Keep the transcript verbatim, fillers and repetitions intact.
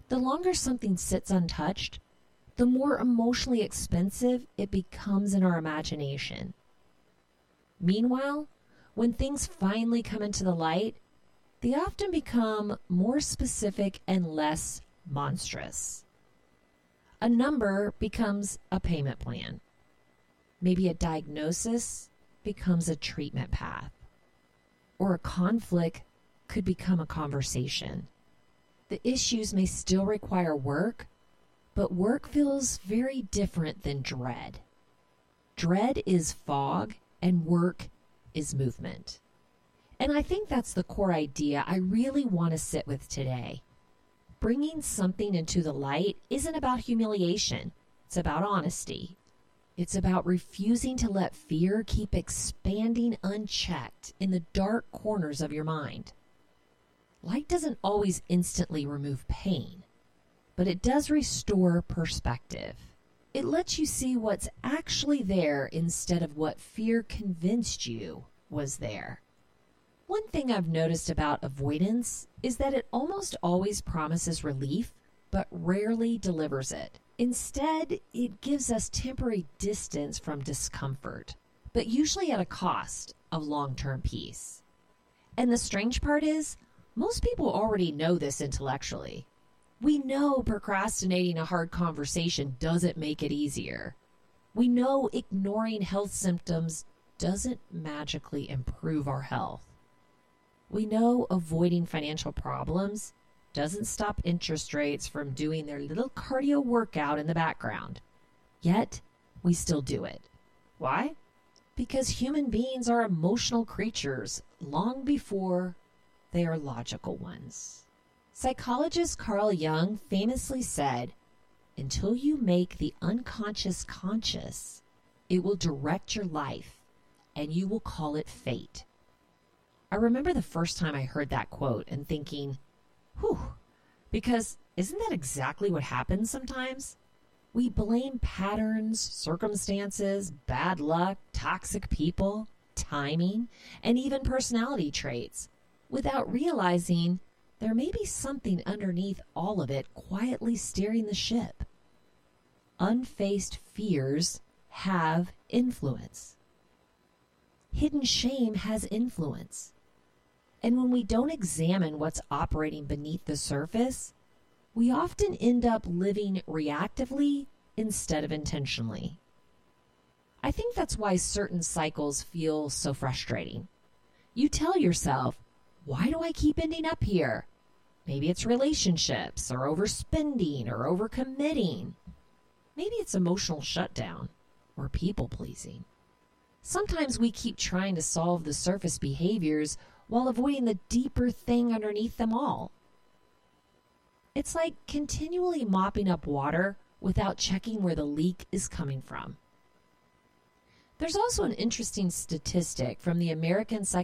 The longer something sits untouched, the more emotionally expensive it becomes in our imagination. Meanwhile, when things finally come into the light, they often become more specific and less monstrous. A number becomes a payment plan. Maybe a diagnosis becomes a treatment path. Or a conflict could become a conversation. The issues may still require work, but work feels very different than dread. Dread is fog and work is movement. And I think that's the core idea I really want to sit with today. Bringing something into the light isn't about humiliation. It's about honesty. It's about refusing to let fear keep expanding unchecked in the dark corners of your mind. Light doesn't always instantly remove pain, but it does restore perspective. It lets you see what's actually there instead of what fear convinced you was there. One thing I've noticed about avoidance is that it almost always promises relief, but rarely delivers it. Instead, it gives us temporary distance from discomfort, but usually at a cost of long-term peace. And the strange part is, most people already know this intellectually. We know procrastinating a hard conversation doesn't make it easier. We know ignoring health symptoms doesn't magically improve our health. We know avoiding financial problems doesn't stop interest rates from doing their little cardio workout in the background. Yet, we still do it. Why? Because human beings are emotional creatures long before they are logical ones. Psychologist Carl Jung famously said, "Until you make the unconscious conscious, it will direct your life, and you will call it fate." I remember the first time I heard that quote and thinking, whew, because isn't that exactly what happens sometimes? We blame patterns, circumstances, bad luck, toxic people, timing, and even personality traits without realizing there may be something underneath all of it quietly steering the ship. Unfaced fears have influence. Hidden shame has influence. And when we don't examine what's operating beneath the surface, we often end up living reactively instead of intentionally. I think that's why certain cycles feel so frustrating. You tell yourself, why do I keep ending up here? Maybe it's relationships or overspending or overcommitting. Maybe it's emotional shutdown or people pleasing. Sometimes we keep trying to solve the surface behaviors while avoiding the deeper thing underneath them all. It's like continually mopping up water without checking where the leak is coming from. There's also an interesting statistic from the American Psychological